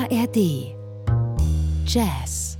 ARD Jazz.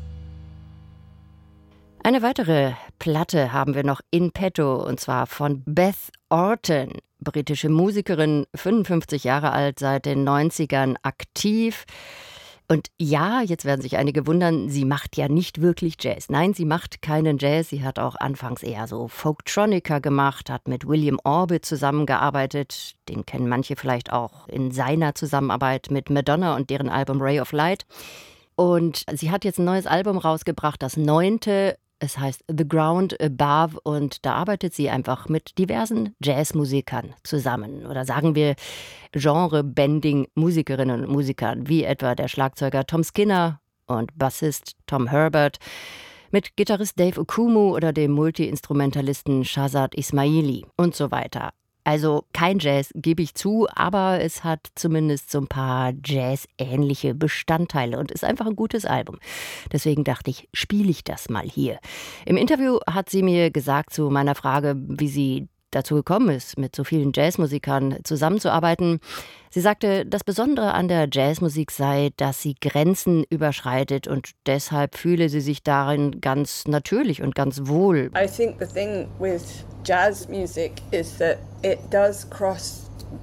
Eine weitere Platte haben wir noch in petto, und zwar von Beth Orton, britische Musikerin, 55 Jahre alt, seit den 90ern aktiv. Und ja, jetzt werden sich einige wundern, sie macht ja nicht wirklich Jazz. Nein, sie macht keinen Jazz. Sie hat auch anfangs eher so Folktronica gemacht, hat mit William Orbit zusammengearbeitet. Den kennen manche vielleicht auch in seiner Zusammenarbeit mit Madonna und deren Album Ray of Light. Und sie hat jetzt ein neues Album rausgebracht, das 9. Es heißt The Ground Above, und da arbeitet sie einfach mit diversen Jazzmusikern zusammen. Oder sagen wir Genre-Bending-Musikerinnen und Musikern, wie etwa der Schlagzeuger Tom Skinner und Bassist Tom Herbert, mit Gitarrist Dave Okumu oder dem Multi-Instrumentalisten Shazad Ismaili und so weiter. Also kein Jazz, gebe ich zu, aber es hat zumindest so ein paar Jazz-ähnliche Bestandteile und ist einfach ein gutes Album. Deswegen dachte ich, spiele ich das mal hier. Im Interview hat sie mir gesagt zu meiner Frage, wie sie dazu gekommen ist, mit so vielen Jazzmusikern zusammenzuarbeiten. Sie sagte, das Besondere an der Jazzmusik sei, dass sie Grenzen überschreitet, und deshalb fühle sie sich darin ganz natürlich und ganz wohl. I think the thing with jazz music is that it does cross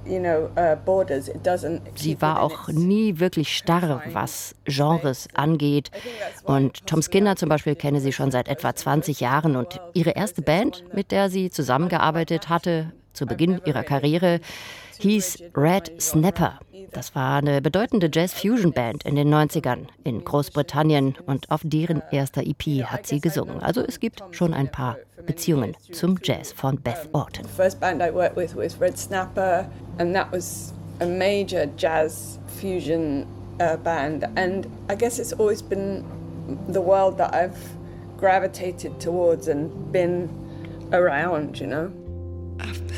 borders. It doesn't. Sie war auch nie wirklich starr, was Genres angeht. Und Tom Skinner zum Beispiel kenne sie schon seit etwa 20 Jahren. Und ihre erste Band, mit der sie zusammengearbeitet hatte, zu Beginn ihrer Karriere, hieß Red Snapper. Das war eine bedeutende Jazz-Fusion-Band in den 90ern in Großbritannien, und auf deren erster EP hat sie gesungen. Also es gibt schon ein paar Beziehungen zum Jazz von Beth Orton. The first band I worked with was Red Snapper, and that was a major jazz fusion band. And I guess it's always been the world that I've gravitated towards and been around,